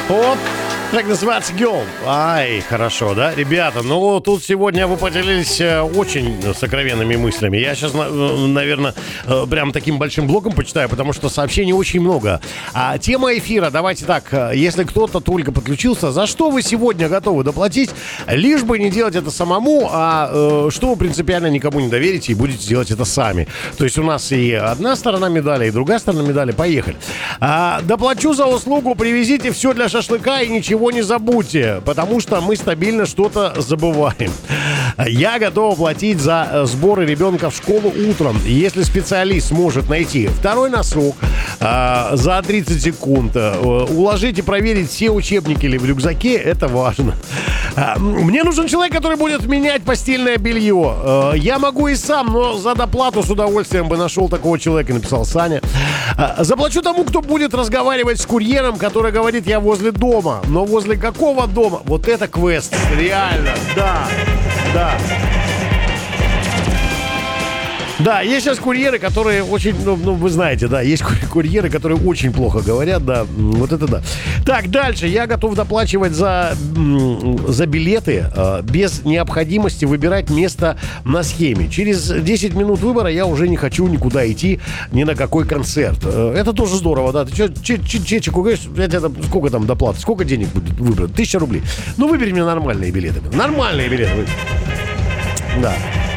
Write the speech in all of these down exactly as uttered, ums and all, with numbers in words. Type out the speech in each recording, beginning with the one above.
Вот, так называется Girl. Ай, хорошо, да? Ребята, ну тут сегодня вы поделились очень сокровенными мыслями. Я сейчас, наверное, прям таким большим блоком почитаю, потому что сообщений очень много. А тема эфира, давайте так, если кто-то только подключился, за что вы сегодня готовы доплатить, лишь бы не делать это самому, а э, что вы принципиально никому не доверите и будете делать это сами. То есть у нас и одна сторона медали, и другая сторона медали. Поехали. А, доплачу за услугу, привезите все для шашлыка и ничего не забудьте, потому что мы стабильно что-то забываем. Я готова платить за сборы ребенка в школу утром, если специалист сможет найти второй носок а, за тридцать секунд, а, уложить и проверить все учебники или в рюкзаке, это важно. А, мне нужен человек, который будет менять постельное белье. А, я могу и сам, но за доплату с удовольствием бы нашел такого человека, написал Саня. А, заплачу тому, кто будет разговаривать с курьером, который говорит: я возле дома. Но возле какого дома? Вот это квест. Реально. Да. Да. Да, есть сейчас курьеры, которые очень, ну, ну, вы знаете, да, есть курьеры, которые очень плохо говорят, да, вот это да. Так, дальше, я готов доплачивать за, за билеты э, без необходимости выбирать место на схеме. Через десять минут выбора я уже не хочу никуда идти, ни на какой концерт. Э, это тоже здорово, да, ты что, чечеку говоришь, я тебе там, сколько там доплаты, сколько денег будет выбрать? Тысяча рублей. Ну, выбери мне нормальные билеты. Нормальные билеты. Да.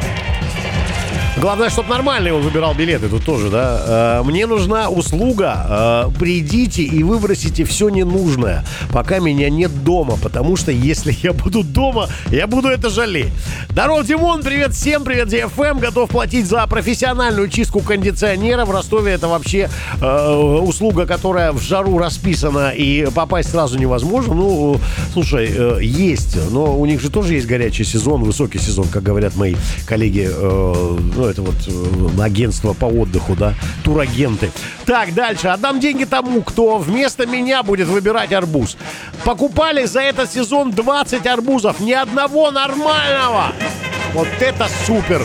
Главное, чтобы нормальный он выбирал билеты, тут тоже, да. Мне нужна услуга. Придите и выбросите все ненужное, пока меня нет дома, потому что если я буду дома, я буду это жалеть. Здорово, Димон, привет всем, привет, ди эф эм. Готов платить за профессиональную чистку кондиционера. В Ростове это вообще э, услуга, которая в жару расписана, и попасть сразу невозможно. Ну, слушай, э, есть, но у них же тоже есть горячий сезон, высокий сезон, как говорят мои коллеги, э, ну, это вот э, агентство по отдыху, да, турагенты. Так, дальше. Отдам деньги тому, кто вместо меня будет выбирать арбуз. Покупали за этот сезон двадцать арбузов, ни одного нормального. Вот это супер.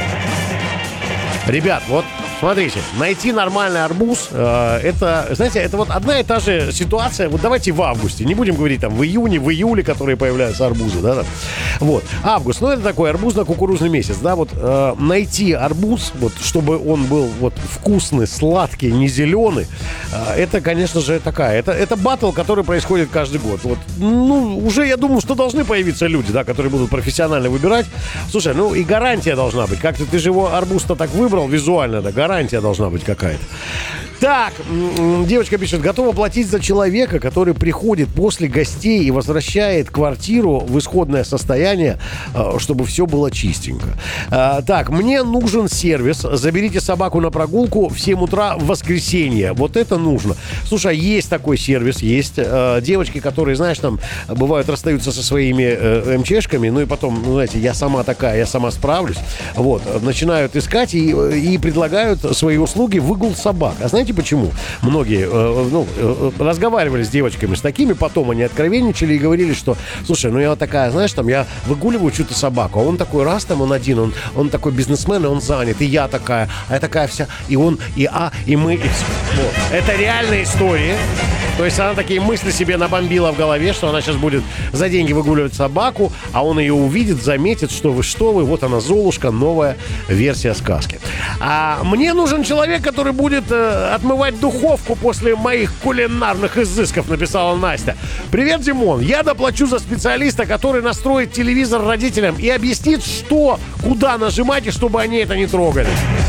Ребят, вот смотрите, найти нормальный арбуз, э, это, знаете, это вот одна и та же ситуация. Вот давайте в августе, не будем говорить там в июне, в июле, которые появляются арбузы, да, там. Вот, август, ну это такой арбузно-кукурузный месяц, да, вот э, найти арбуз, вот, чтобы он был вот вкусный, сладкий, не зеленый, э, это, конечно же, такая, это, это баттл, который происходит каждый год. Вот, ну, уже я думаю, что должны появиться люди, да, которые будут профессионально выбирать. Слушай, ну и гарантия должна быть, как-то ты же его арбуз-то так выбрал визуально, да, гарантия должна быть какая-то. Так, девочка пишет: готова платить за человека, который приходит после гостей и возвращает квартиру в исходное состояние, чтобы все было чистенько. Так, мне нужен сервис. Заберите собаку на прогулку в семь утра в воскресенье. Вот это нужно. Слушай, есть такой сервис, есть девочки, которые, знаешь, там, бывают, расстаются со своими МЧшками, ну и потом, ну, знаете, я сама такая, я сама справлюсь. Вот, начинают искать и, и предлагают свои услуги выгул собак. А знаете почему? Многие э, ну, э, разговаривали с девочками с такими, потом они откровенничали и говорили, что, слушай, ну я вот такая, знаешь, там, я выгуливаю что-то собаку, а он такой, раз там, он один, он, он такой бизнесмен, и он занят, и я такая, а я такая вся, и он, и а, и мы, и все. Вот. Это реальная история. То есть она такие мысли себе набомбила в голове, что она сейчас будет за деньги выгуливать собаку, а он ее увидит, заметит, что вы, что вы, вот она, Золушка, новая версия сказки. А мне нужен человек, который будет э, отмывать духовку после моих кулинарных изысков, написала Настя. Привет, Димон, я доплачу за специалиста, который настроит телевизор родителям и объяснит, что, куда нажимать, и чтобы они это не трогали.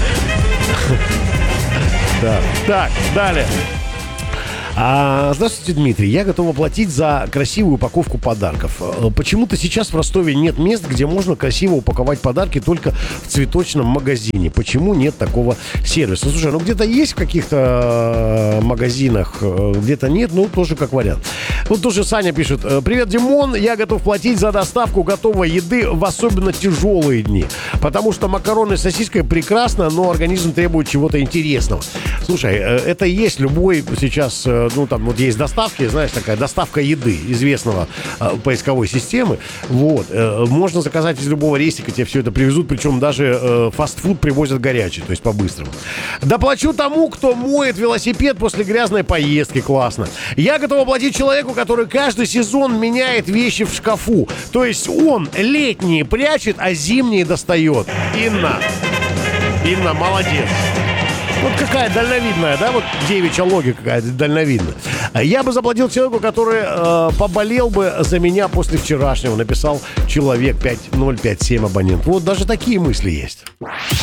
Так, далее. А, здравствуйте, Дмитрий. Я готов оплатить за красивую упаковку подарков. Почему-то сейчас в Ростове нет мест, где можно красиво упаковать подарки только в цветочном магазине. Почему нет такого сервиса? Слушай, ну где-то есть в каких-то магазинах, где-то нет, ну тоже как вариант. Вот тоже Саня пишет: привет, Димон, я готов платить за доставку готовой еды в особенно тяжелые дни. Потому что макароны с сосиской прекрасно, но организм требует чего-то интересного. Слушай, это и есть любой сейчас, ну там вот есть доставки, знаешь, такая доставка еды известного э, поисковой системы. Вот. Э, можно заказать из любого рейсика, тебе все это привезут, причем даже э, фастфуд привозят горячий, то есть по-быстрому. Доплачу тому, кто моет велосипед после грязной поездки, классно. Я готов оплатить человеку, который каждый сезон меняет вещи в шкафу. То есть он летние прячет, а зимние достает. Инна. Инна, молодец. Вот какая дальновидная, да? Вот девичья логика какая-то дальновидная. Я бы заплатил человеку, который э, поболел бы за меня после вчерашнего. Написал человек пять ноль пять семь абонент. Вот даже такие мысли есть.